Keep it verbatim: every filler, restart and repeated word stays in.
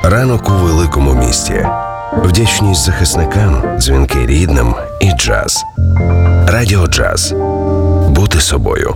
Ранок у великому місті. Вдячність захисникам, дзвінки рідним і джаз. Радіо Джаз. Бути собою.